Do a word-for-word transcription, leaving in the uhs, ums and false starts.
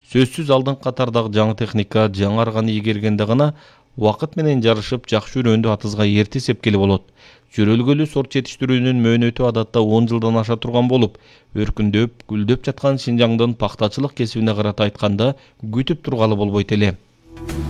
Сөзсүз алдыңкы катардагы жаңы техника жаңарганы ийгергенде гана убакыт менен жарышып жакшы үрөндү атызга эрте сепкели болот. Жөрөлгөлүү сорт жетиштирүүнүн мөөнөтү адатта он жылдан аша турган болуп, өркүндөп, гүлдөп жаткан Шинжаңдын пахтачылык кесибине карата айтканда күтүп тургалы болбойт эле.